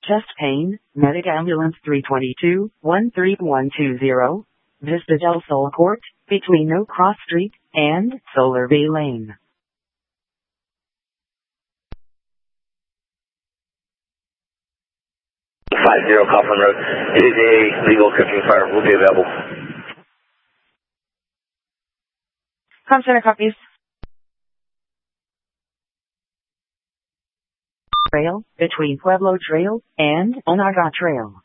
Chest pain, Medic Ambulance 322, 13120, Vista del Sol Court, between No Cross Street and Solar Bay Lane. 50 Coughlin Road. It is a legal cooking fire. Will be available. Center copies. Trail, between Pueblo Trail and Onaga Trail.